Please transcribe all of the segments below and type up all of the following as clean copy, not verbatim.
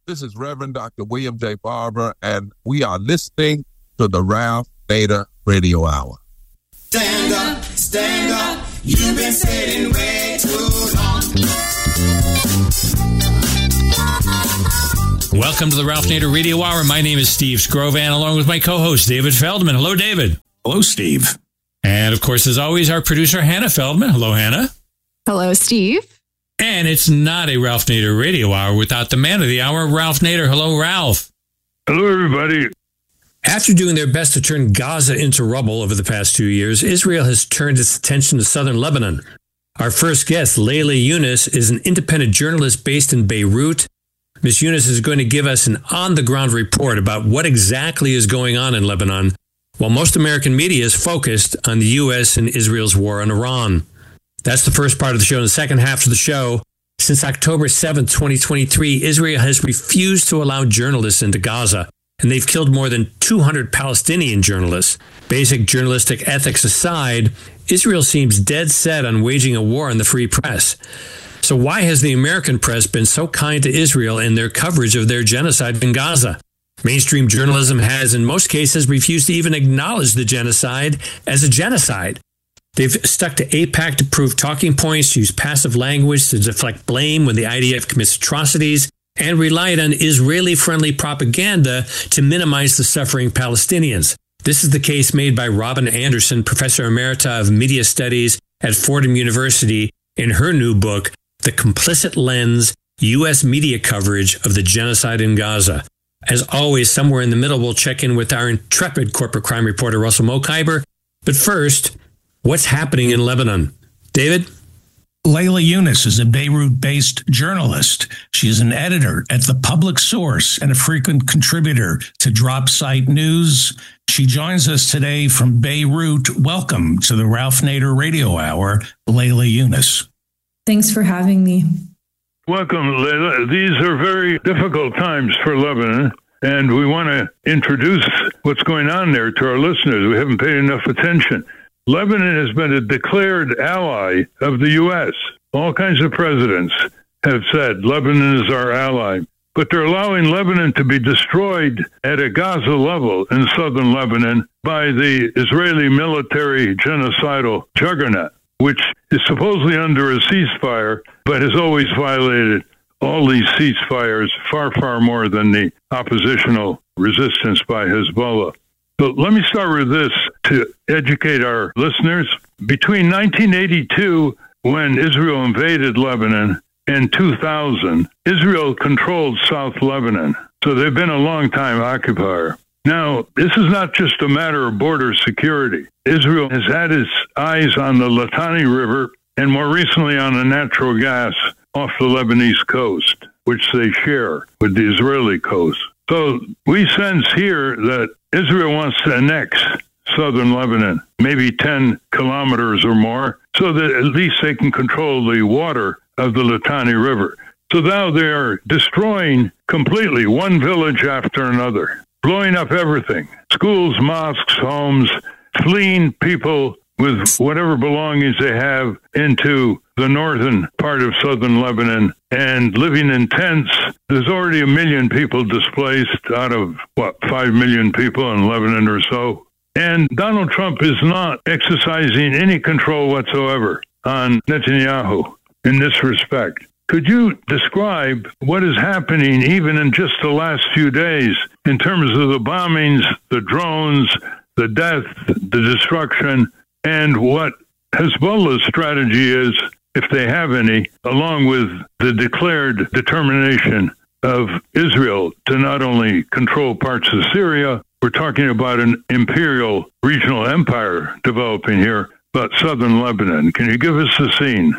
This is Reverend Dr. William J. Barber, and we are listening to the Ralph Nader Radio Hour. Stand up, you've been sitting way too long. Welcome to the Ralph Nader Radio Hour. My name is Steve Scrovan, along with my co-host, David Feldman. Hello, David. Hello, Steve. And, of course, as always, our producer, Hannah Feldman. Hello, Hannah. Hello, Steve. And it's not a Ralph Nader Radio Hour without the man of the hour, Ralph Nader. Hello, Ralph. Hello, everybody. After doing their best to turn Gaza into rubble over the past 2 years, Israel has turned its attention to southern Lebanon. Our first guest, Layla Yunus, is an independent journalist based in Beirut. Ms. Yunus is going to give us an on-the-ground report about what exactly is going on in Lebanon, while most American media is focused on the U.S. and Israel's war on Iran. That's the first part of the show. In the second half of the show, since October 7th, 2023, Israel has refused to allow journalists into Gaza, and they've killed more than 200 Palestinian journalists. Basic journalistic ethics aside, Israel seems dead set on waging a war on the free press. So why has the American press been so kind to Israel in their coverage of their genocide in Gaza? Mainstream journalism has, in most cases, refused to even acknowledge the genocide as a genocide. They've stuck to AIPAC-approved talking points, used passive language to deflect blame when the IDF commits atrocities, and relied on Israeli-friendly propaganda to minimize the suffering Palestinians. This is the case made by Robin Anderson, Professor Emerita of Media Studies at Fordham University, in her new book, The Complicit Lens, U.S. Media Coverage of the Genocide in Gaza. As always, somewhere in the middle, we'll check in with our intrepid corporate crime reporter, Russell Mokhiber. But first, what's happening in Lebanon? David? Layla Yunus is a Beirut-based journalist. She is an editor at The Public Source and a frequent contributor to Drop Site News. She joins us today from Beirut. Welcome to the Ralph Nader Radio Hour, Layla Yunus. Thanks for having me. Welcome, Layla. These are very difficult times for Lebanon, and we want to introduce what's going on there to our listeners. We haven't paid enough attention. Lebanon has been a declared ally of the U.S. All kinds of presidents have said Lebanon is our ally, but they're allowing Lebanon to be destroyed at a Gaza level in southern Lebanon by the Israeli military genocidal juggernaut, which is supposedly under a ceasefire, but has always violated all these ceasefires far, far more than the oppositional resistance by Hezbollah. But let me start with this to educate our listeners. Between 1982, when Israel invaded Lebanon, and 2000, Israel controlled South Lebanon. So they've been a long-time occupier. Now, this is not just a matter of border security. Israel has had its eyes on the Litani River and more recently on the natural gas off the Lebanese coast, which they share with the Israeli coast. So we sense here that Israel wants to annex southern Lebanon, maybe 10 kilometers or more, so that at least they can control the water of the Litani River. So now they are destroying completely one village after another, blowing up everything, schools, mosques, homes, fleeing people with whatever belongings they have into the northern part of southern Lebanon and living in tents. There's already 1 million people displaced out of, 5 million people in Lebanon or so. And Donald Trump is not exercising any control whatsoever on Netanyahu in this respect. Could you describe what is happening even in just the last few days in terms of the bombings, the drones, the death, the destruction, and what Hezbollah's strategy is, if they have any, along with the declared determination of Israel to not only control parts of Syria, we're talking about an imperial regional empire developing here, but southern Lebanon. Can you give us the scene?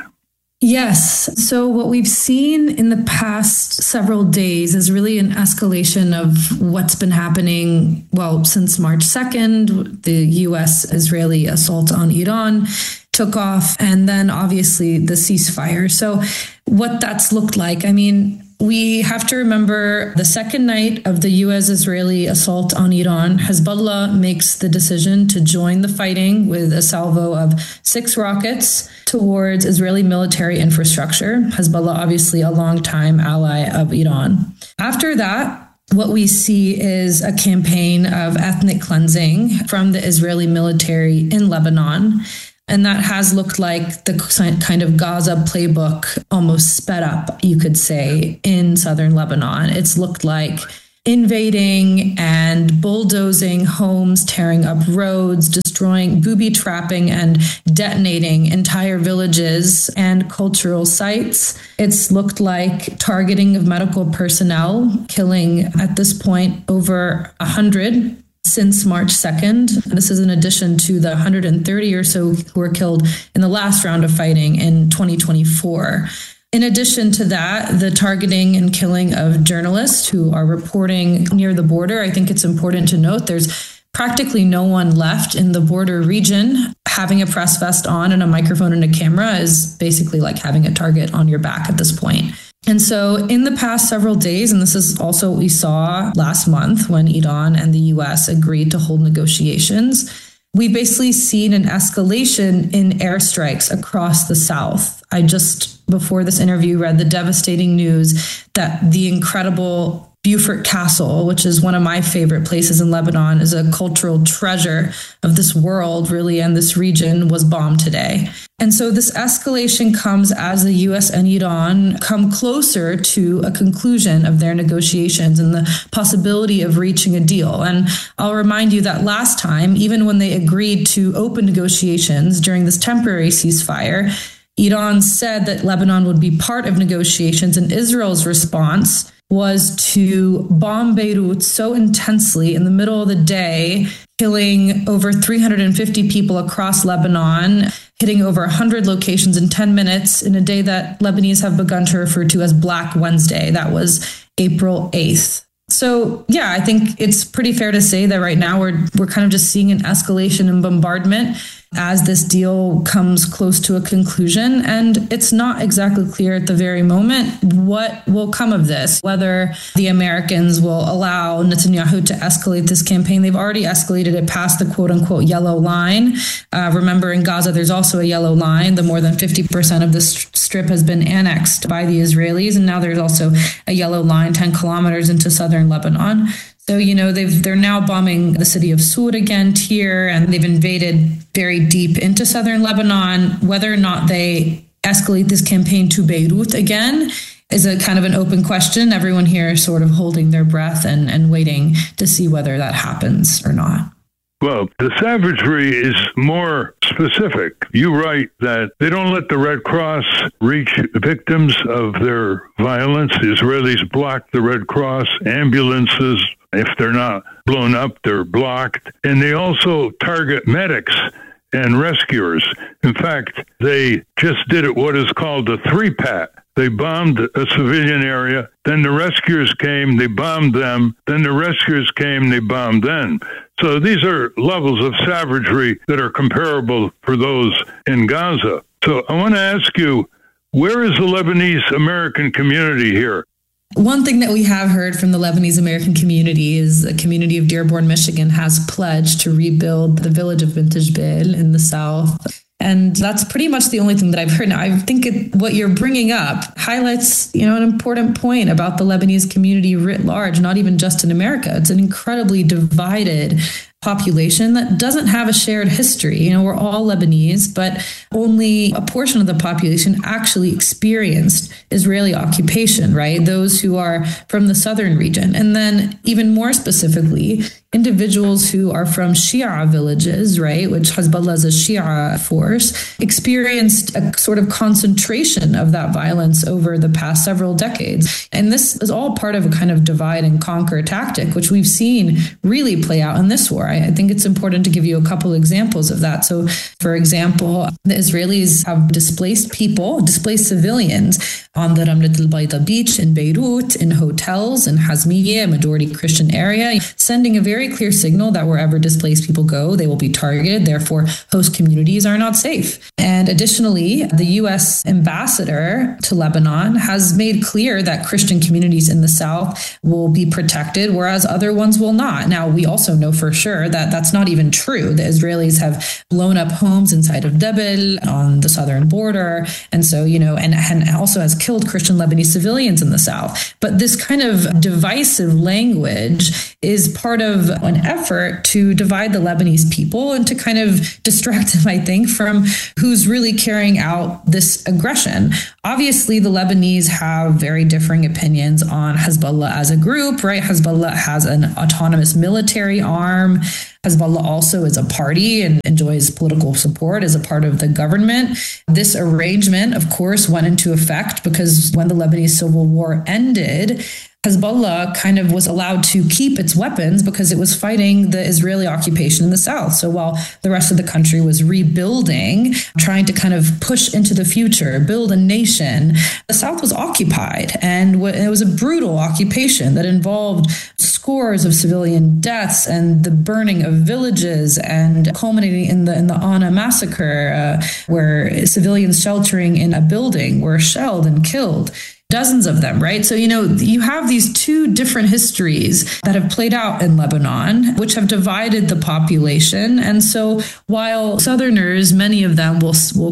Yes. So what we've seen in the past several days is really an escalation of what's been happening, since March 2nd, the U.S.-Israeli assault on Iran took off, and then obviously the ceasefire. So what that's looked like, We have to remember the second night of the U.S.-Israeli assault on Iran, Hezbollah makes the decision to join the fighting with a salvo of 6 rockets towards Israeli military infrastructure. Hezbollah, obviously a longtime ally of Iran. After that, what we see is a campaign of ethnic cleansing from the Israeli military in Lebanon. And that has looked like the kind of Gaza playbook almost sped up, you could say, in southern Lebanon. It's looked like invading and bulldozing homes, tearing up roads, destroying, booby trapping and detonating entire villages and cultural sites. It's looked like targeting of medical personnel, killing at this point over 100 since March 2nd. This is in addition to the 130 or so who were killed in the last round of fighting in 2024. In addition to that, the targeting and killing of journalists who are reporting near the border. I think it's important to note there's practically no one left in the border region. Having a press vest on and a microphone and a camera is basically like having a target on your back at this point. And so in the past several days, and this is also what we saw last month when Iran and the U.S. agreed to hold negotiations, we've basically seen an escalation in airstrikes across the south. I just, before this interview, read the devastating news that the incredible Beaufort Castle, which is one of my favorite places in Lebanon, is a cultural treasure of this world, really, and this region, was bombed today. And so this escalation comes as the U.S. and Iran come closer to a conclusion of their negotiations and the possibility of reaching a deal. And I'll remind you that last time, even when they agreed to open negotiations during this temporary ceasefire, Iran said that Lebanon would be part of negotiations, and Israel's response was to bomb Beirut so intensely in the middle of the day, killing over 350 people across Lebanon, hitting over 100 locations in 10 minutes in a day that Lebanese have begun to refer to as Black Wednesday. That was April 8th. So, yeah, I think it's pretty fair to say that right now we're kind of just seeing an escalation in bombardment as this deal comes close to a conclusion. And it's not exactly clear at the very moment what will come of this, whether the Americans will allow Netanyahu to escalate this campaign. They've already escalated it past the quote unquote yellow line. Remember, in Gaza, there's also a yellow line. The more than 50% of this strip has been annexed by the Israelis. And now there's also a yellow line 10 kilometers into southern Lebanon. So, you know, they're now bombing the city of Sur again, Tyre, and they've invaded very deep into southern Lebanon. Whether or not they escalate this campaign to Beirut again is a kind of an open question. Everyone here is sort of holding their breath and waiting to see whether that happens or not. Well, the savagery is more specific. You write that they don't let the Red Cross reach victims of their violence. The Israelis block the Red Cross. Ambulances, if they're not blown up, they're blocked. And they also target medics and rescuers. In fact, they just did what is called a 3-pat. They bombed a civilian area, then the rescuers came, they bombed them, then the rescuers came, they bombed them. So these are levels of savagery that are comparable for those in Gaza. So I want to ask you, where is the Lebanese American community here? One thing that we have heard from the Lebanese American community is the community of Dearborn, Michigan has pledged to rebuild the village of Bint Jbeil in the south. And that's pretty much the only thing that I've heard. Now, I think what you're bringing up highlights, an important point about the Lebanese community writ large, not even just in America. It's an incredibly divided population that doesn't have a shared history. We're all Lebanese, but only a portion of the population actually experienced Israeli occupation, right? Those who are from the southern region. And then even more specifically, individuals who are from Shia villages, right, which Hezbollah is a Shia force, experienced a sort of concentration of that violence over the past several decades. And this is all part of a kind of divide and conquer tactic, which we've seen really play out in this war. I think it's important to give you a couple examples of that. So, for example, the Israelis have displaced civilians on the Ramlet al-Baida beach in Beirut, in hotels in Hazmiya, a majority Christian area, sending a very very clear signal that wherever displaced people go, they will be targeted. Therefore, host communities are not safe. And additionally, the U.S. ambassador to Lebanon has made clear that Christian communities in the south will be protected, whereas other ones will not. Now, we also know for sure that that's not even true. The Israelis have blown up homes inside of Debil on the southern border. And so, and also has killed Christian Lebanese civilians in the south. But this kind of divisive language is part of an effort to divide the Lebanese people and to kind of distract them, I think, from who's really carrying out this aggression. Obviously, the Lebanese have very differing opinions on Hezbollah as a group, right? Hezbollah has an autonomous military arm. Hezbollah also is a party and enjoys political support as a part of the government. This arrangement, of course, went into effect because when the Lebanese civil war ended, Hezbollah kind of was allowed to keep its weapons because it was fighting the Israeli occupation in the south. So while the rest of the country was rebuilding, trying to kind of push into the future, build a nation, the south was occupied. And it was a brutal occupation that involved scores of civilian deaths and the burning of villages and culminating in the Anna massacre, where civilians sheltering in a building were shelled and killed. Dozens of them, right? So, you have these two different histories that have played out in Lebanon, which have divided the population. And so while Southerners, many of them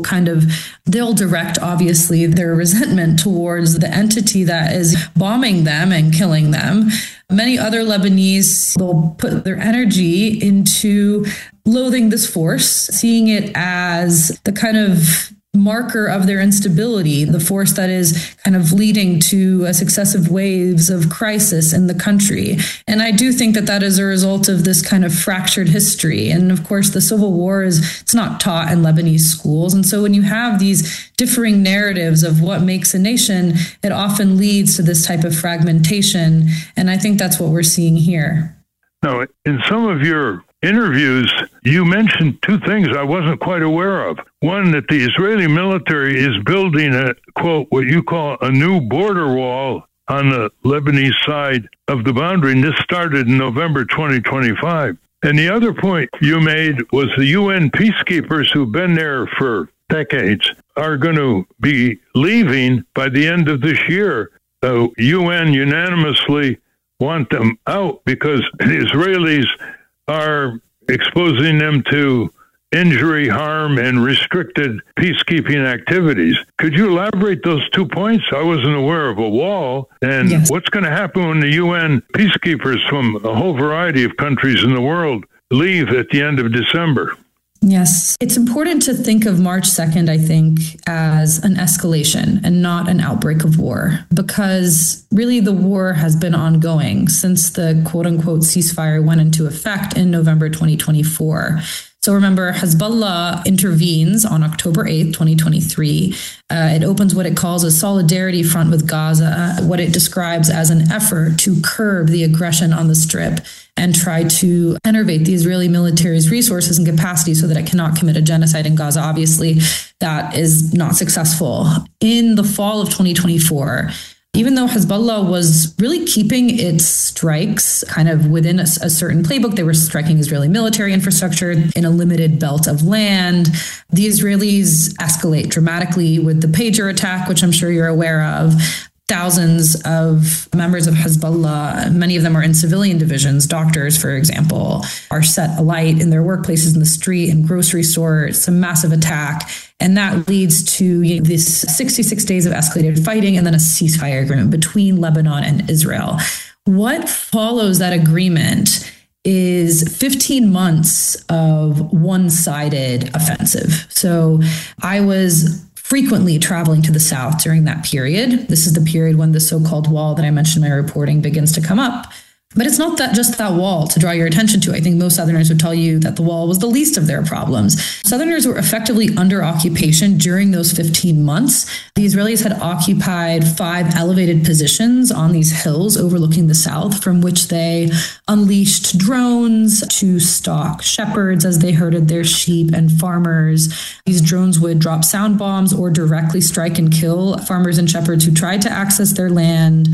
they'll direct, obviously, their resentment towards the entity that is bombing them and killing them. Many other Lebanese will put their energy into loathing this force, seeing it as the kind of marker of their instability, the force that is kind of leading to successive waves of crisis in the country. And I do think that is a result of this kind of fractured history. And of course, the civil war it's not taught in Lebanese schools. And so when you have these differing narratives of what makes a nation, it often leads to this type of fragmentation. And I think that's what we're seeing here. Now, in some of your interviews, you mentioned two things I wasn't quite aware of. One, that the Israeli military is building a, quote, what you call a new border wall on the Lebanese side of the boundary, and this started in November 2025. And the other point you made was the UN peacekeepers who've been there for decades are going to be leaving by the end of this year. The UN unanimously want them out because the Israelis are exposing them to injury, harm, and restricted peacekeeping activities. Could you elaborate those 2 points? I wasn't aware of a wall. And yes. What's going to happen when the UN peacekeepers from a whole variety of countries in the world leave at the end of December? Yes. It's important to think of March 2nd, I think, as an escalation and not an outbreak of war, because really the war has been ongoing since the quote unquote ceasefire went into effect in November 2024. So remember, Hezbollah intervenes on October 8th, 2023. It opens what it calls a solidarity front with Gaza, what it describes as an effort to curb the aggression on the Strip and try to enervate the Israeli military's resources and capacity so that it cannot commit a genocide in Gaza. Obviously, that is not successful. In the fall of 2024, even though Hezbollah was really keeping its strikes kind of within a certain playbook, they were striking Israeli military infrastructure in a limited belt of land. The Israelis escalate dramatically with the pager attack, which I'm sure you're aware of. Thousands of members of Hezbollah, many of them are in civilian divisions, doctors, for example, are set alight in their workplaces in the street and grocery stores. It's a massive attack. And that leads to this 66 days of escalated fighting and then a ceasefire agreement between Lebanon and Israel. What follows that agreement is 15 months of one-sided offensive. So I was frequently traveling to the south during that period. This is the period when the so-called wall that I mentioned in my reporting begins to come up. But it's not just that wall to draw your attention to. I think most Southerners would tell you that the wall was the least of their problems. Southerners were effectively under occupation during those 15 months. The Israelis had occupied 5 elevated positions on these hills overlooking the south, from which they unleashed drones to stalk shepherds as they herded their sheep and farmers. These drones would drop sound bombs or directly strike and kill farmers and shepherds who tried to access their land.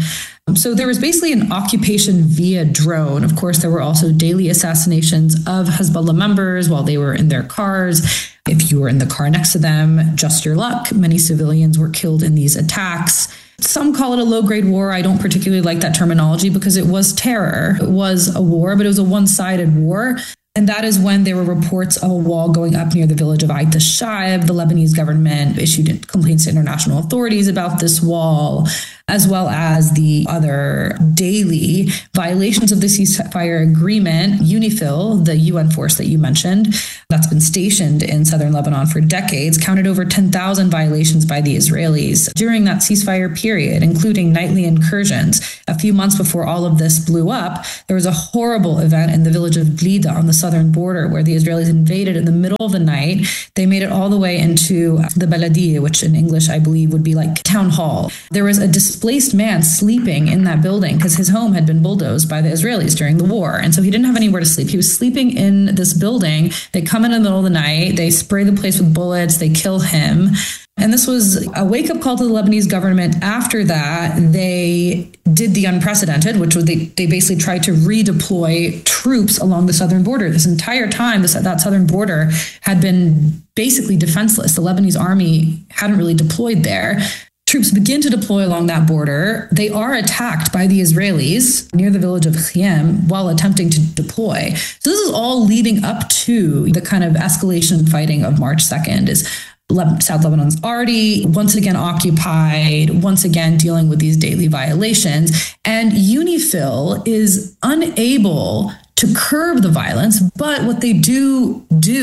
So there was basically an occupation via drone. Of course, there were also daily assassinations of Hezbollah members while they were in their cars. If you were in the car next to them, just your luck. Many civilians were killed in these attacks. Some call it a low-grade war. I don't particularly like that terminology because it was terror. It was a war, but it was a one-sided war. And that is when there were reports of a wall going up near the village of Ait al-Shaib. The Lebanese government issued complaints to international authorities about this wall, as well as the other daily violations of the ceasefire agreement. UNIFIL, the UN force that you mentioned, that's been stationed in southern Lebanon for decades, counted over 10,000 violations by the Israelis during that ceasefire period, including nightly incursions. A few months before all of this blew up, there was a horrible event in the village of Blida on the southern border where the Israelis invaded in the middle of the night. They made it all the way into the Baladiyah, which in English I believe would be like town hall. There was a displaced man sleeping in that building because his home had been bulldozed by the Israelis during the war. And so he didn't have anywhere to sleep. He was sleeping in this building. They come in the middle of the night, they spray the place with bullets, they kill him. And this was a wake-up call to the Lebanese government. After that, they did the unprecedented, which was they basically tried to redeploy troops along the southern border. This entire time, that southern border had been basically defenseless. The Lebanese army hadn't really deployed there. Troops begin to deploy along that border. They are attacked by the Israelis near the village of Khiyam while attempting to deploy. So this is all leading up to the kind of escalation fighting of March 2nd. South Lebanon's already once again occupied, once again dealing with these daily violations. And UNIFIL is unable to curb the violence, but what they do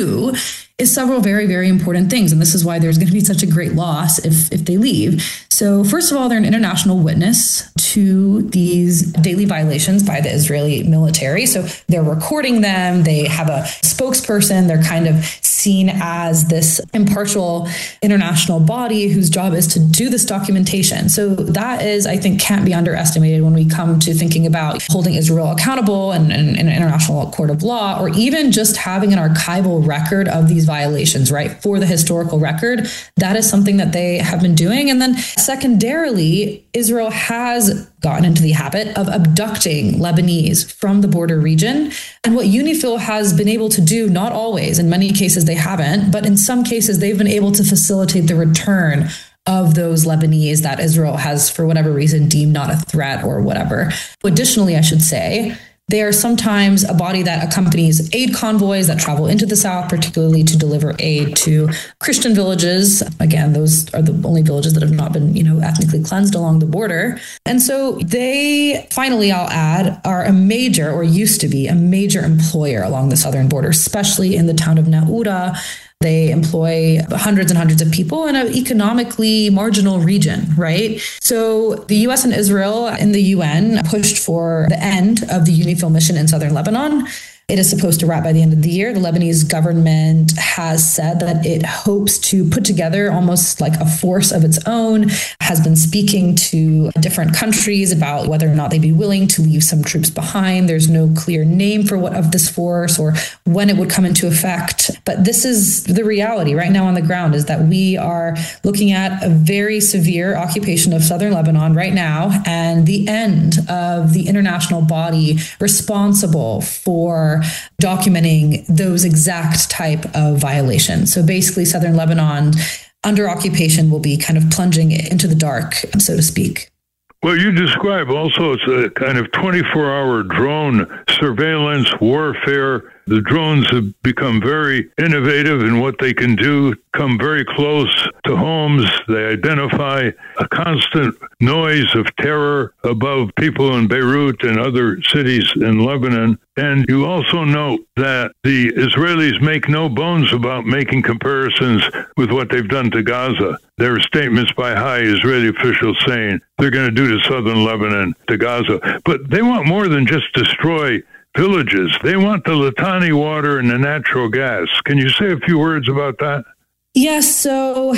is several very, very important things. And this is why there's going to be such a great loss if they leave. So first of all, they're an international witness to these daily violations by the Israeli military. So they're recording them. They have a spokesperson. They're kind of seen as this impartial international body whose job is to do this documentation. So that is, I think, can't be underestimated when we come to thinking about holding Israel accountable and an international court of law, or even just having an archival record of these violations, right? For the historical record, that is something that they have been doing. And then secondarily, Israel has gotten into the habit of abducting Lebanese from the border region. And what UNIFIL has been able to do, not always, in many cases they haven't, but in some cases they've been able to facilitate the return of those Lebanese that Israel has, for whatever reason, deemed not a threat or whatever. Additionally, I should say, they are sometimes a body that accompanies aid convoys that travel into the south, particularly to deliver aid to Christian villages. Again, those are the only villages that have not been, ethnically cleansed along the border. And so they, finally, I'll add, are a major, or used to be a major employer along the southern border, especially in the town of Naura. They employ hundreds and hundreds of people in an economically marginal region, right? So the U.S. and Israel in the UN pushed for the end of the UNIFIL mission in southern Lebanon. It is supposed to wrap by the end of the year. The Lebanese government has said that it hopes to put together almost like a force of its own, has been speaking to different countries about whether or not they'd be willing to leave some troops behind. There's no clear name for what of this force or when it would come into effect. But this is the reality right now on the ground, is that we are looking at a very severe occupation of southern Lebanon right now, and the end of the international body responsible for documenting those exact type of violations. So basically, southern Lebanon under occupation will be kind of plunging into the dark, so to speak. Well, you describe also it's a kind of 24-hour drone surveillance warfare. The drones have become very innovative in what they can do, come very close to homes. They identify a constant noise of terror above people in Beirut and other cities in Lebanon. And you also note that the Israelis make no bones about making comparisons with what they've done to Gaza. There are statements by high Israeli officials saying they're going to do to southern Lebanon, to Gaza. But they want more than just destroy villages. They want the Litani water and the natural gas. Can you say a few words about that? Yes. So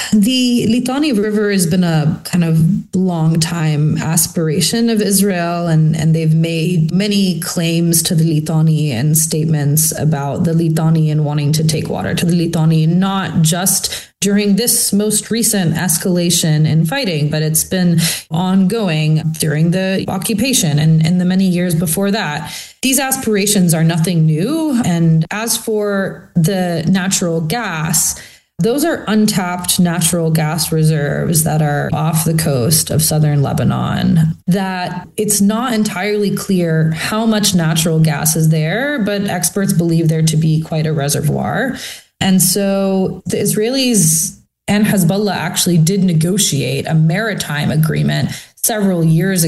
the Litani River has been a kind of long time aspiration of Israel, and they've made many claims to the Litani and statements about the Litani and wanting to take water to the Litani, not just during this most recent escalation in fighting, but it's been ongoing during the occupation and in the many years before that. These aspirations are nothing new. And as for the natural gas, those are untapped natural gas reserves that are off the coast of southern Lebanon, that it's not entirely clear how much natural gas is there, but experts believe there to be quite a reservoir. And so the Israelis and Hezbollah actually did negotiate a maritime agreement several years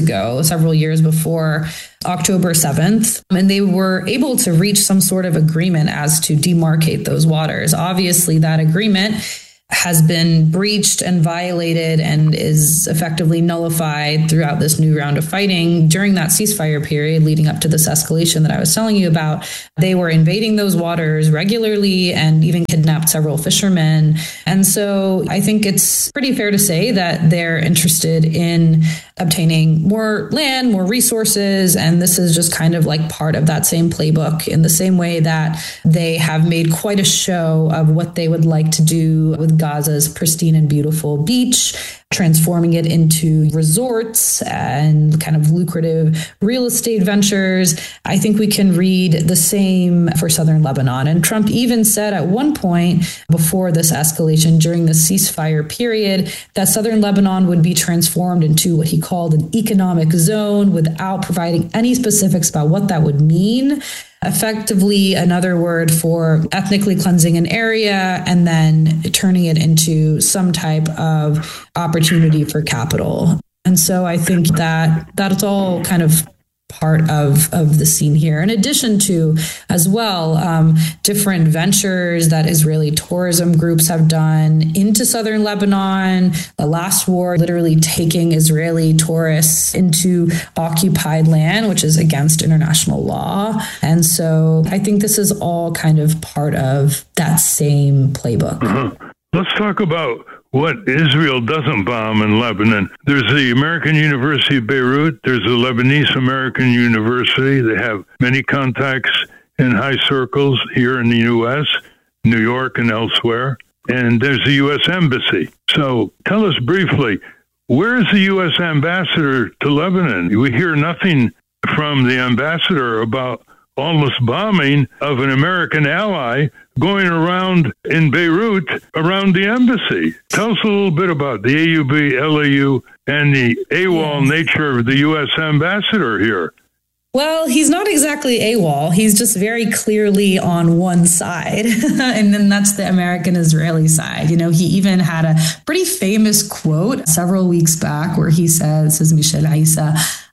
before October 7th, and they were able to reach some sort of agreement as to demarcate those waters. Obviously, that agreement has been breached and violated and is effectively nullified throughout this new round of fighting. During that ceasefire period leading up to this escalation that I was telling you about, they were invading those waters regularly and even kidnapped several fishermen. And so I think it's pretty fair to say that they're interested in obtaining more land, more resources, and this is just kind of like part of that same playbook, in the same way that they have made quite a show of what they would like to do with Gaza's pristine and beautiful beach, transforming it into resorts and kind of lucrative real estate ventures. I think we can read the same for southern Lebanon. And Trump even said at one point before this escalation during the ceasefire period that southern Lebanon would be transformed into what he called an economic zone without providing any specifics about what that would mean. Effectively another word for ethnically cleansing an area and then turning it into some type of opportunity for capital. And so I think that that's all kind of part of the scene here, in addition to as well different ventures that Israeli tourism groups have done into southern Lebanon. The last war literally taking Israeli tourists into occupied land, which is against international law. And so I think this is all kind of part of that same playbook. Let's talk about what Israel doesn't bomb in Lebanon. There's the American University of Beirut. There's the Lebanese American University. They have many contacts in high circles here in the U.S., New York and elsewhere. And there's the U.S. Embassy. So tell us briefly, where is the U.S. ambassador to Lebanon? We hear nothing from the ambassador about all this bombing of an American ally going around in Beirut around the embassy. Tell us a little bit about the AUB, LAU, and the AWOL nature of the U.S. ambassador here. Well, he's not exactly AWOL. He's just very clearly on one side. And then that's the American-Israeli side. You know, he even had a pretty famous quote several weeks back where he says, this is Michel Isa,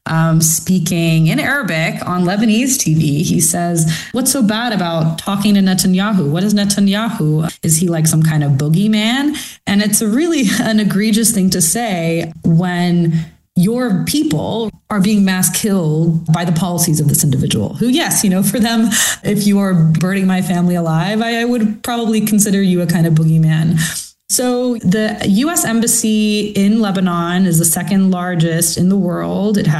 speaking in Arabic on Lebanese TV. He says, what's so bad about talking to Netanyahu? What is Netanyahu? Is he like some kind of boogeyman? And it's really an egregious thing to say when your people are being mass killed by the policies of this individual who, yes, you know, for them, if you are burning my family alive, I would probably consider you a kind of boogeyman. So the U.S. Embassy in Lebanon is the second largest in the world. It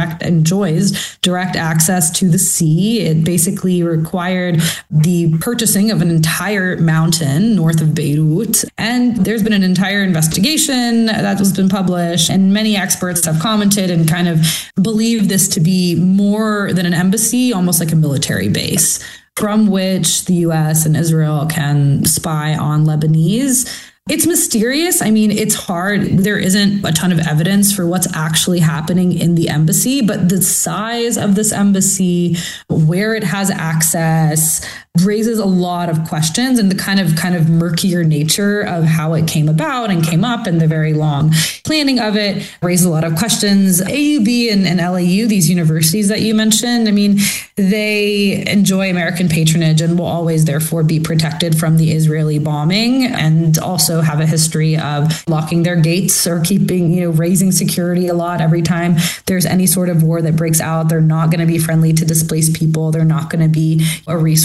enjoys direct access to the sea. It basically required the purchasing of an entire mountain north of Beirut. And there's been an entire investigation that has been published, and many experts have commented and kind of believe this to be more than an embassy, almost like a military base, from which the U.S. and Israel can spy on Lebanese. It's mysterious. I mean, it's hard. There isn't a ton of evidence for what's actually happening in the embassy, but the size of this embassy, where it has access, raises a lot of questions, and the kind of murkier nature of how it came about and came up and the very long planning of it raises a lot of questions. AUB and LAU, these universities that you mentioned, I mean, they enjoy American patronage and will always therefore be protected from the Israeli bombing, and also have a history of locking their gates or keeping, raising security a lot every time there's any sort of war that breaks out. They're not going to be friendly to displaced people. They're not going to be a resource or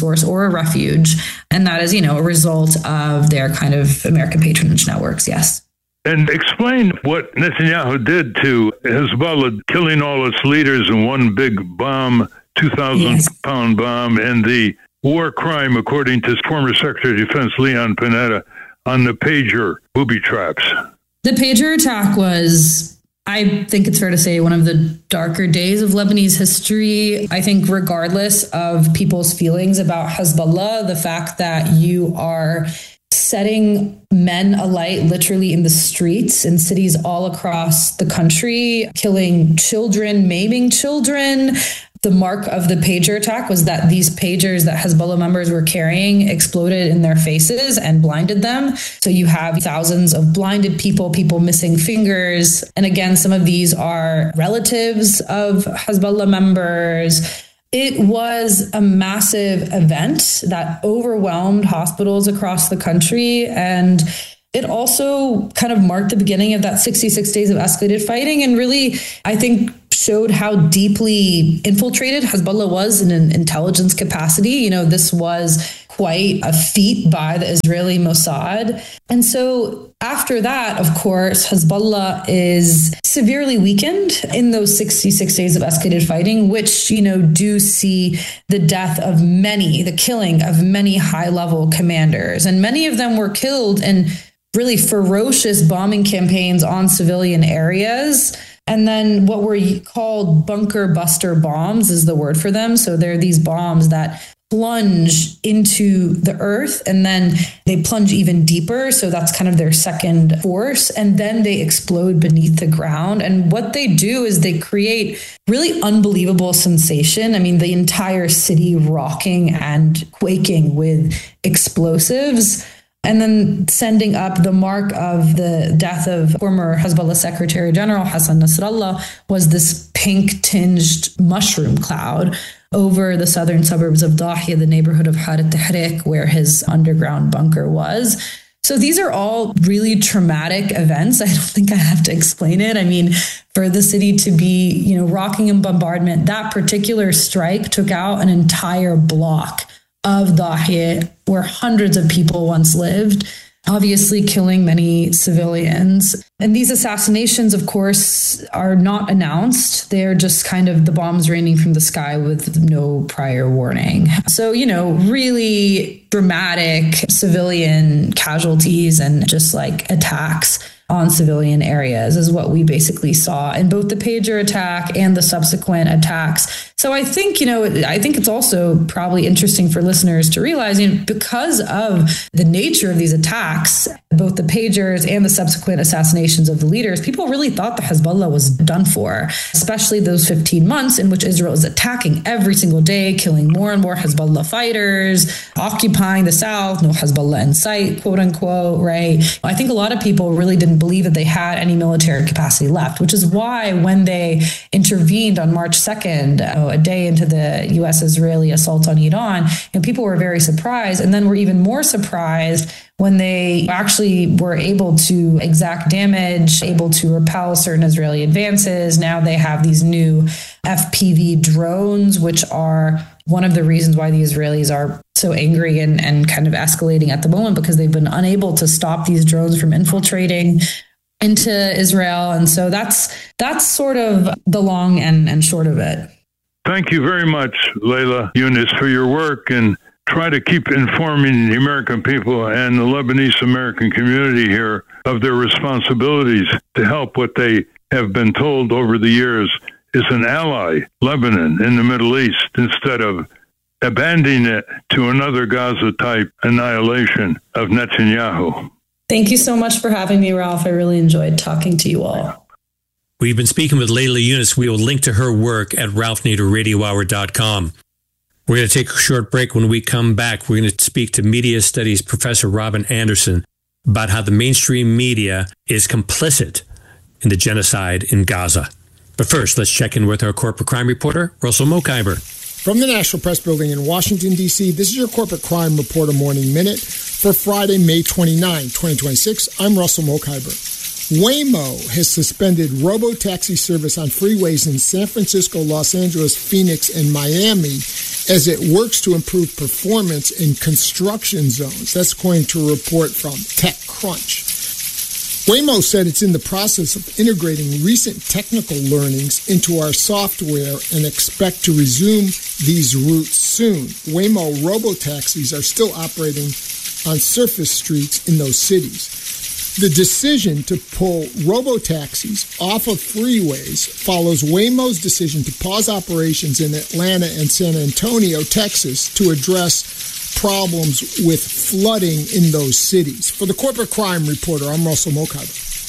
for refuge. And that is, a result of their kind of American patronage networks. Yes. And explain what Netanyahu did to Hezbollah, killing all its leaders in one big bomb, 2,000-pound bomb, and the war crime, according to former Secretary of Defense Leon Panetta, on the pager booby traps. The pager attack was, I think it's fair to say, one of the darker days of Lebanese history. I think regardless of people's feelings about Hezbollah, the fact that you are setting men alight literally in the streets in cities all across the country, killing children, maiming children. The mark of the pager attack was that these pagers that Hezbollah members were carrying exploded in their faces and blinded them. So you have thousands of blinded people missing fingers. And again, some of these are relatives of Hezbollah members. It was a massive event that overwhelmed hospitals across the country. And it also kind of marked the beginning of that 66 days of escalated fighting. And really, I think, showed how deeply infiltrated Hezbollah was in an intelligence capacity. This was quite a feat by the Israeli Mossad. And so after that, of course, Hezbollah is severely weakened in those 66 days of escalated fighting, which, do see the death of the killing of many high-level commanders. And many of them were killed in really ferocious bombing campaigns on civilian areas. And then what were called bunker buster bombs is the word for them. So they're these bombs that plunge into the earth and then they plunge even deeper. So that's kind of their second force. And then they explode beneath the ground. And what they do is they create really unbelievable sensation. I mean, the entire city rocking and quaking with explosives. And then sending up the mark of the death of former Hezbollah Secretary General Hassan Nasrallah was this pink-tinged mushroom cloud over the southern suburbs of Dahia, the neighborhood of Harat Tahrik, where his underground bunker was. So these are all really traumatic events. I don't think I have to explain it. I mean, for the city to be, rocking in bombardment, that particular strike took out an entire block of Dahia, where hundreds of people once lived, obviously killing many civilians. And these assassinations, of course, are not announced. They're just kind of the bombs raining from the sky with no prior warning. So, really dramatic civilian casualties and just like attacks on civilian areas is what we basically saw in both the pager attack and the subsequent attacks. So I think, I think it's also probably interesting for listeners to realize, because of the nature of these attacks, both the pagers and the subsequent assassinations of the leaders, people really thought the Hezbollah was done for, especially those 15 months in which Israel is attacking every single day, killing more and more Hezbollah fighters, occupying the south, no Hezbollah in sight, quote unquote, right? I think a lot of people really didn't believe that they had any military capacity left, which is why when they intervened on March 2nd, a day into the U.S.-Israeli assault on Iran, people were very surprised, and then were even more surprised when they actually were able to exact damage, able to repel certain Israeli advances. Now they have these new FPV drones, which are one of the reasons why the Israelis are so angry and kind of escalating at the moment, because they've been unable to stop these drones from infiltrating into Israel. And so that's sort of the long and short of it. Thank you very much, Leila Younis, for your work, and try to keep informing the American people and the Lebanese American community here of their responsibilities to help what they have been told over the years is an ally, Lebanon, in the Middle East, instead of abandoning it to another Gaza-type annihilation of Netanyahu. Thank you so much for having me, Ralph. I really enjoyed talking to you all. We've been speaking with Leila Younis. We will link to her work at ralphnaderradiohour.com. We're going to take a short break. When we come back, we're going to speak to media studies professor Robin Anderson about how the mainstream media is complicit in the genocide in Gaza. But first, let's check in with our corporate crime reporter, Russell Mokhiber. From the National Press Building in Washington, D.C., this is your Corporate Crime Reporter Morning Minute for Friday, May 29, 2026. I'm Russell Mokhiber. Waymo has suspended robo-taxi service on freeways in San Francisco, Los Angeles, Phoenix, and Miami as it works to improve performance in construction zones. That's according to a report from TechCrunch. Waymo said it's in the process of integrating recent technical learnings into our software and expect to resume these routes soon. Waymo robotaxis are still operating on surface streets in those cities. The decision to pull robotaxis off of freeways follows Waymo's decision to pause operations in Atlanta and San Antonio, Texas, to address problems with flooding in those cities. For the Corporate Crime Reporter, I'm Russell Mokhiber.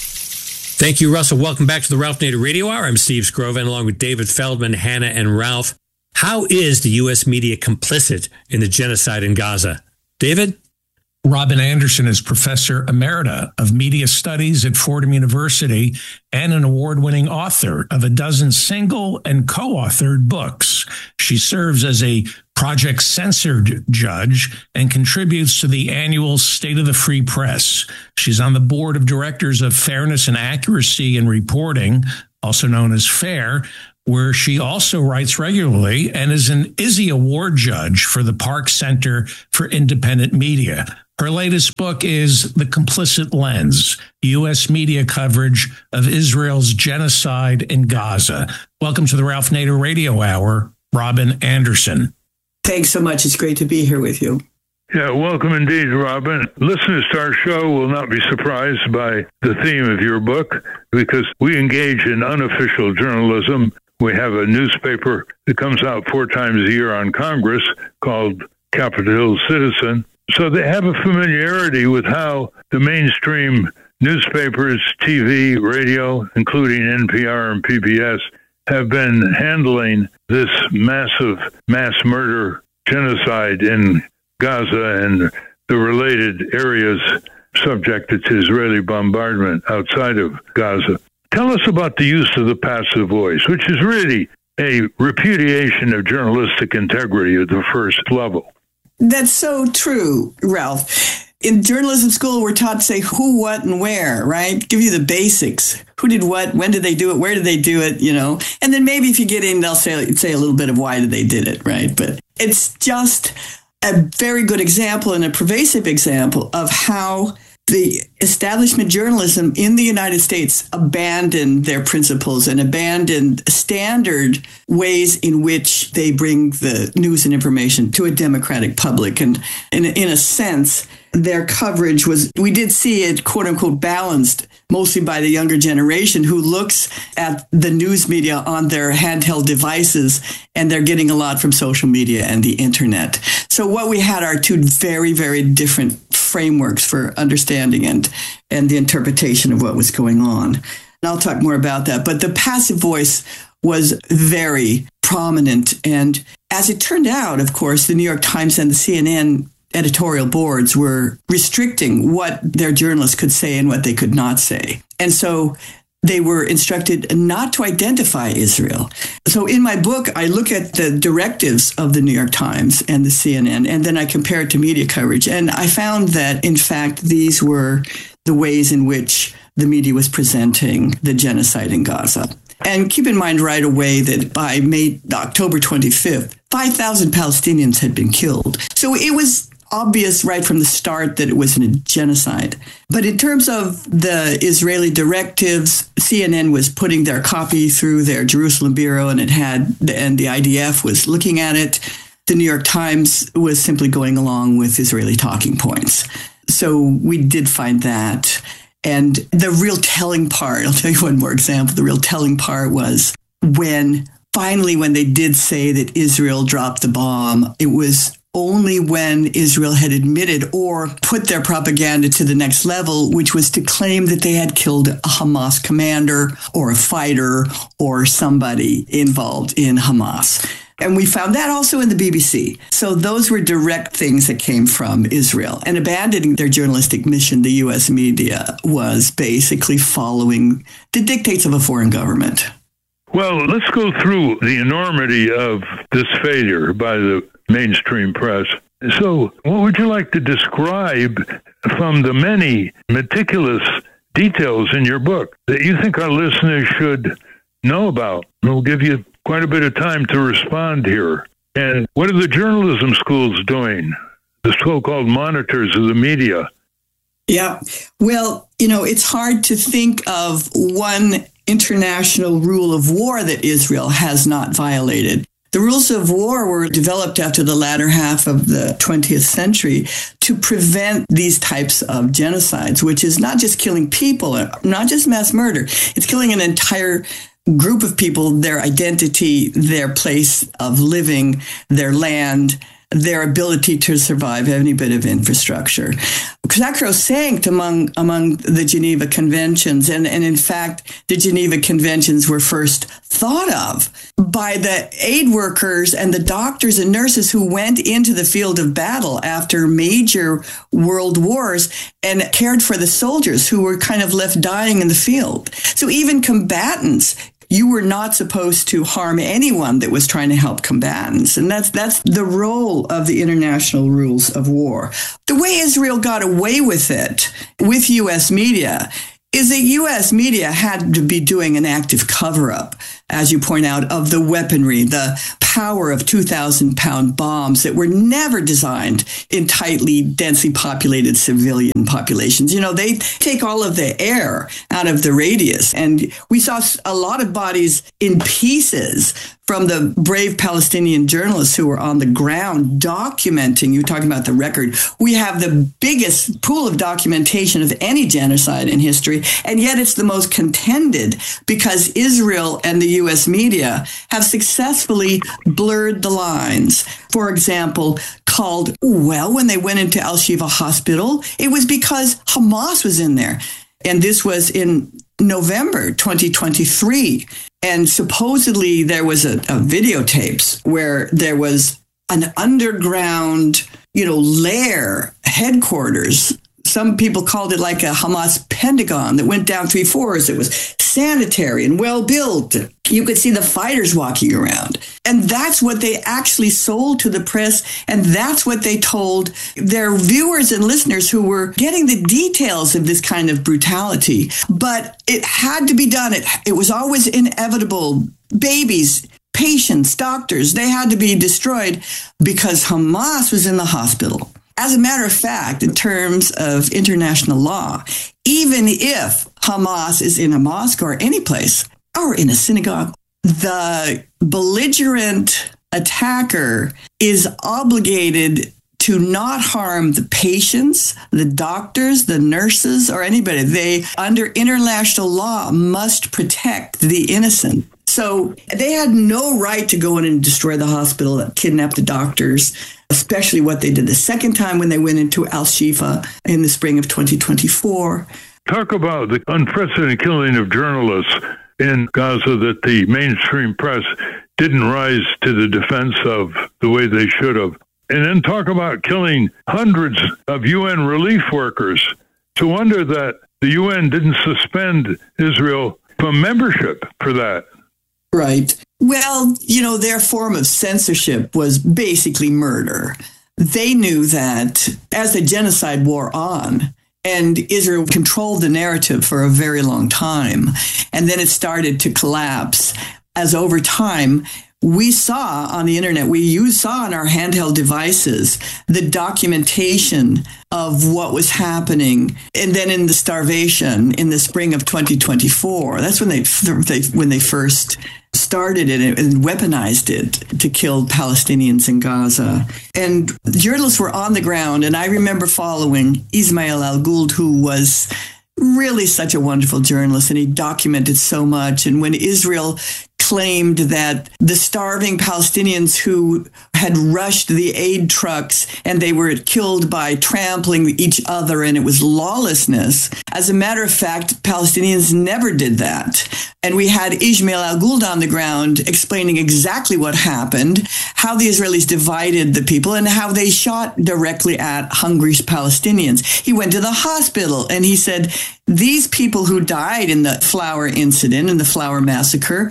Thank you, Russell. Welcome back to the Ralph Nader Radio Hour. I'm Steve Skrovan, along with David Feldman, Hannah, and Ralph. How is the U.S. media complicit in the genocide in Gaza? David? Robin Anderson is Professor Emerita of Media Studies at Fordham University and an award-winning author of a dozen single and co-authored books. She serves as a Project Censored judge and contributes to the annual State of the Free Press. She's on the board of directors of Fairness and Accuracy in Reporting, also known as FAIR, where she also writes regularly, and is an Izzy Award judge for the Park Center for Independent Media. Her latest book is The Complicit Lens, U.S. media coverage of Israel's genocide in Gaza. Welcome to the Ralph Nader Radio Hour, Robin Anderson. Thanks so much. It's great to be here with you. Yeah, welcome indeed, Robin. Listeners to our show will not be surprised by the theme of your book, because we engage in unofficial journalism. We have a newspaper that comes out 4 times a year on Congress called Capitol Hill Citizen. So they have a familiarity with how the mainstream newspapers, TV, radio, including NPR and PBS, have been handling this massive mass murder genocide in Gaza and the related areas subjected to Israeli bombardment outside of Gaza. Tell us about the use of the passive voice, which is really a repudiation of journalistic integrity at the first level. That's so true, Ralph. In journalism school, we're taught to say who, what, and where, right? Give you the basics. Who did what? When did they do it? Where did they do it? You know, and then maybe if you get in, they'll say a little bit of why did they did it, right? But it's just a very good example and a pervasive example of how the establishment journalism in the United States abandoned their principles and abandoned standard ways in which they bring the news and information to a democratic public. And in a sense, their coverage was, we did see it, quote unquote, balanced mostly by the younger generation who looks at the news media on their handheld devices, and they're getting a lot from social media and the internet. So what we had are 2 very, very different frameworks for understanding and the interpretation of what was going on. And I'll talk more about that. But the passive voice was very prominent. And as it turned out, of course, the New York Times and the CNN editorial boards were restricting what their journalists could say and what they could not say. And so they were instructed not to identify Israel. So in my book, I look at the directives of the New York Times and the CNN, and then I compare it to media coverage. And I found that, in fact, these were the ways in which the media was presenting the genocide in Gaza. And keep in mind right away that by October 25th, 5,000 Palestinians had been killed. So it was obvious right from the start that it was a genocide. But in terms of the Israeli directives, CNN was putting their copy through their Jerusalem bureau, and the IDF was looking at it. The New York Times was simply going along with Israeli talking points. So we did find that. And the real telling part, I'll tell you one more example, the real telling part was when they did say that Israel dropped the bomb, it was only when Israel had admitted or put their propaganda to the next level, which was to claim that they had killed a Hamas commander or a fighter or somebody involved in Hamas. And we found that also in the BBC. So those were direct things that came from Israel. And abandoning their journalistic mission, the U.S. media was basically following the dictates of a foreign government. Well, let's go through the enormity of this failure by the mainstream press. So what would you like to describe from the many meticulous details in your book that you think our listeners should know about. We'll give you quite a bit of time to respond here. And what are the journalism schools doing? The so-called monitors of the media. Yeah. Well, it's hard to think of one international rule of war that Israel has not violated. The rules of war were developed after the latter half of the 20th century to prevent these types of genocides, which is not just killing people, not just mass murder. It's killing an entire group of people, their identity, their place of living, their land, their ability to survive any bit of infrastructure. Sacrosanct among the Geneva Conventions, and in fact, the Geneva Conventions were first thought of by the aid workers and the doctors and nurses who went into the field of battle after major world wars and cared for the soldiers who were kind of left dying in the field. So even combatants, you were not supposed to harm anyone that was trying to help combatants. And that's the role of the international rules of war. The way Israel got away with it with U.S. media is that U.S. media had to be doing an active cover-up, as you point out, of the weaponry, the power of 2,000-pound bombs that were never designed in tightly, densely populated civilian populations. They take all of the air out of the radius. And we saw a lot of bodies in pieces from the brave Palestinian journalists who were on the ground documenting. You're talking about the record. We have the biggest pool of documentation of any genocide in history, and yet it's the most contended because Israel and the U.S. media have successfully blurred the lines. For example, when they went into Al-Shifa Hospital, it was because Hamas was in there. And this was in November 2023. And supposedly there was a videotapes where there was an underground, lair, headquarters. Some people called it like a Hamas Pentagon that went down 3 floors. It was sanitary and well-built. You could see the fighters walking around. And that's what they actually sold to the press. And that's what they told their viewers and listeners who were getting the details of this kind of brutality. But it had to be done. It was always inevitable. Babies, patients, doctors, they had to be destroyed because Hamas was in the hospital. As a matter of fact, in terms of international law, even if Hamas is in a mosque or any place, or in a synagogue, the belligerent attacker is obligated to not harm the patients, the doctors, the nurses, or anybody. They, under international law, must protect the innocent. So they had no right to go in and destroy the hospital, kidnap the doctors, especially what they did the second time when they went into Al-Shifa in the spring of 2024. Talk about the unprecedented killing of journalists in Gaza that the mainstream press didn't rise to the defense of the way they should have. And then talk about killing hundreds of UN relief workers. It's a wonder that the UN didn't suspend Israel from membership for that. Right. Well, their form of censorship was basically murder. They knew that as the genocide wore on, and Israel controlled the narrative for a very long time, and then it started to collapse as over time, we saw on the internet, you saw on our handheld devices, the documentation of what was happening. And then in the starvation in the spring of 2024, that's when they first started it and weaponized it to kill Palestinians in Gaza. And journalists were on the ground. And I remember following Ismail Al-Gould, who was really such a wonderful journalist, and he documented so much. And when Israel claimed that the starving Palestinians who had rushed the aid trucks and they were killed by trampling each other and it was lawlessness. As a matter of fact, Palestinians never did that. And we had Ismail Al-Gould on the ground explaining exactly what happened, how the Israelis divided the people and how they shot directly at hungry Palestinians. He went to the hospital and he said, these people who died in the flour incident and the flour massacre were not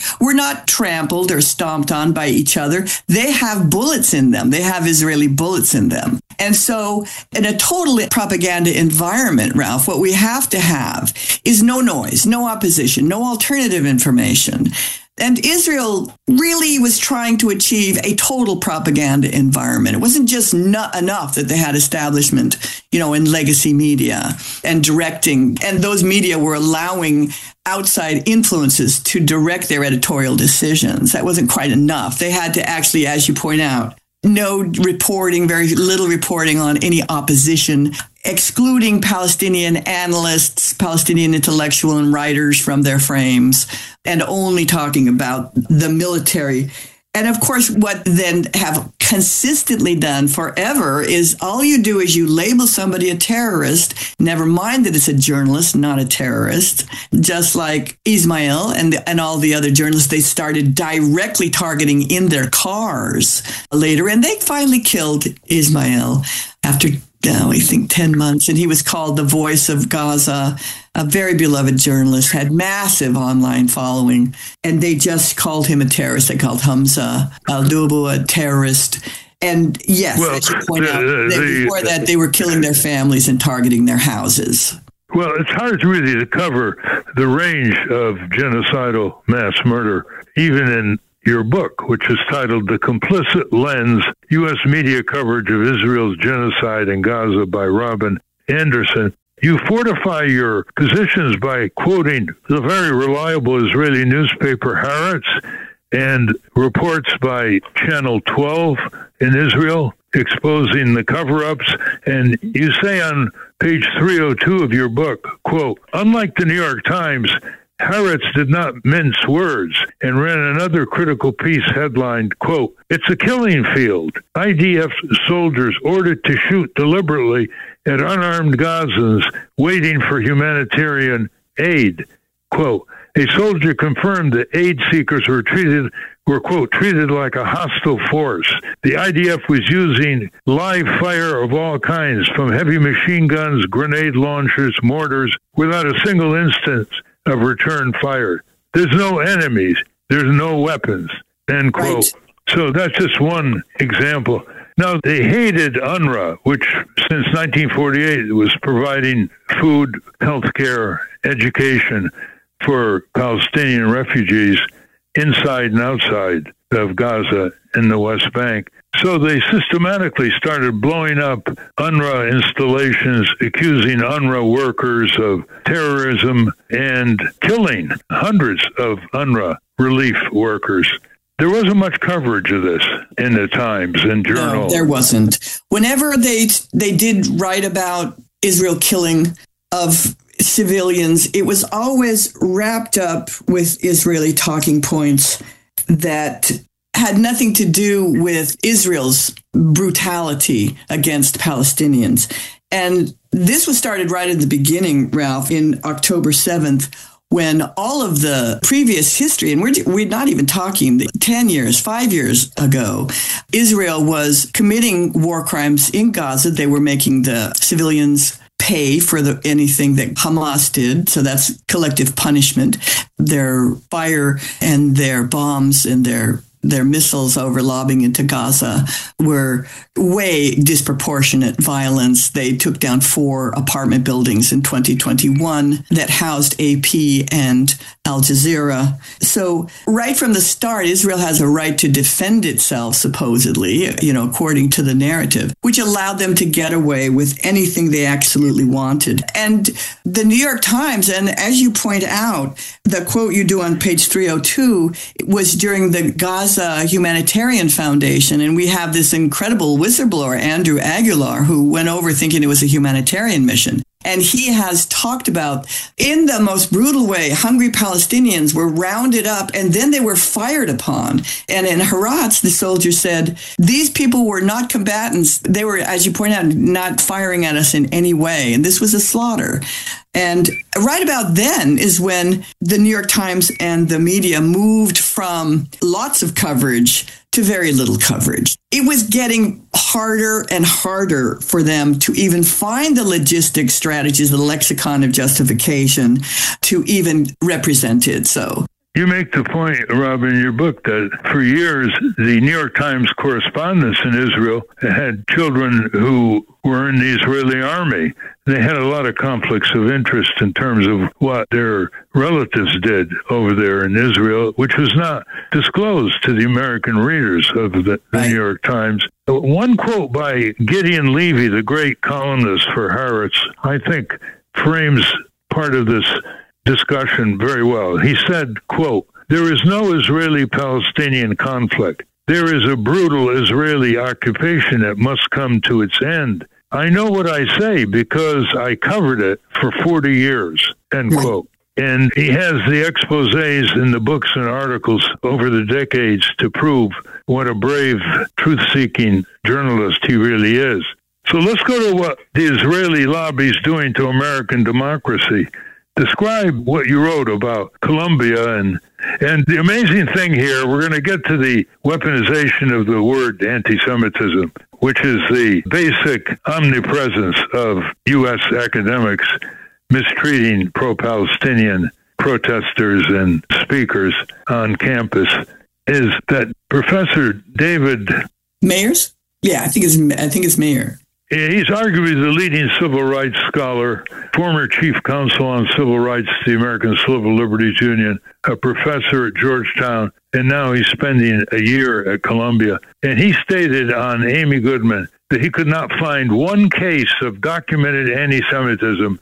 not trampled or stomped on by each other. They have bullets in them. They have Israeli bullets in them. And so in a total propaganda environment, Ralph, what we have to have is no noise, no opposition, no alternative information. And Israel really was trying to achieve a total propaganda environment. It wasn't just not enough that they had establishment, in legacy media and directing. And those media were allowing outside influences to direct their editorial decisions. That wasn't quite enough. They had to actually, as you point out, no reporting, very little reporting on any opposition, excluding Palestinian analysts, Palestinian intellectual and writers from their frames, and only talking about the military. And of course, what then have consistently done forever is all you do is you label somebody a terrorist, never mind that it's a journalist, not a terrorist. Just like Ismail and all the other journalists, they started directly targeting in their cars later. And they finally killed Ismail after, I think 10 months. And he was called the voice of Gaza, a very beloved journalist, had massive online following. And they just called him a terrorist. They called Hamza al-Dubu a terrorist. And yes, as you point out, before that, they were killing their families and targeting their houses. Well, it's hard really to cover the range of genocidal mass murder, even in your book, which is titled The Complicit Lens, U.S. Media Coverage of Israel's Genocide in Gaza by Robin Anderson. You fortify your positions by quoting the very reliable Israeli newspaper Haaretz and reports by Channel 12 in Israel exposing the cover-ups. And you say on page 302 of your book, quote, unlike the New York Times, Haaretz did not mince words and ran another critical piece headlined, quote, it's a killing field. IDF soldiers ordered to shoot deliberately at unarmed Gazans waiting for humanitarian aid. Quote, a soldier confirmed that aid seekers were, quote, treated like a hostile force. The IDF was using live fire of all kinds, from heavy machine guns, grenade launchers, mortars, without a single instance of return fire. There's no enemies. There's no weapons, end quote. Right. So that's just one example. Now, they hated UNRWA, which since 1948 was providing food, healthcare, education for Palestinian refugees inside and outside of Gaza in the West Bank. So they systematically started blowing up UNRWA installations, accusing UNRWA workers of terrorism and killing hundreds of UNRWA relief workers. There wasn't much coverage of this in the Times and Journal. No, there wasn't. Whenever they did write about Israel killing of civilians, it was always wrapped up with Israeli talking points that had nothing to do with Israel's brutality against Palestinians. And this was started right at the beginning, Ralph, in October 7th, when all of the previous history, and we're not even talking 10 years, 5 years ago, Israel was committing war crimes in Gaza. They were making the civilians pay for anything that Hamas did. So that's collective punishment. Their fire and their bombs and their missiles over lobbing into Gaza were way disproportionate violence. They took down 4 apartment buildings in 2021 that housed AP and Al Jazeera. So right from the start, Israel has a right to defend itself, supposedly, according to the narrative, which allowed them to get away with anything they absolutely wanted. And the New York Times, and as you point out, the quote you do on page 302 was during the Gaza Humanitarian Foundation. And we have this incredible whistleblower, Andrew Aguilar, who went over thinking it was a humanitarian mission. And he has talked about, in the most brutal way, hungry Palestinians were rounded up and then they were fired upon. And in Haaretz, the soldier said, these people were not combatants. They were, as you point out, not firing at us in any way. And this was a slaughter. And right about then is when the New York Times and the media moved from lots of coverage to very little coverage. It was getting harder and harder for them to even find the logistics strategies, the lexicon of justification, to even represent it. So You make the point, Rob, in your book that for years, the New York Times correspondents in Israel had children who were in the Israeli army. They had a lot of conflicts of interest in terms of what their relatives did over there in Israel, which was not disclosed to the American readers of the New York Times. One quote by Gideon Levy, the great columnist for Haaretz, I think frames part of this discussion very well. He said, quote, "There is no Israeli-Palestinian conflict. There is a brutal Israeli occupation that must come to its end. I know what I say because I covered it for 40 years," end quote. And he has the exposés in the books and articles over the decades to prove what a brave, truth-seeking journalist he really is. So let's go to what the Israeli lobby is doing to American democracy. Describe what you wrote about Colombia and the amazing thing here, we're going to get to the weaponization of the word anti-Semitism, which is the basic omnipresence of U.S. academics mistreating pro-Palestinian protesters and speakers on campus, is that Professor David Mayers? Yeah, I think it's Mayer. He's arguably the leading civil rights scholar, former chief counsel on civil rights to the American Civil Liberties Union, a professor at Georgetown, and now he's spending a year at Columbia. And he stated on Amy Goodman that he could not find one case of documented anti-Semitism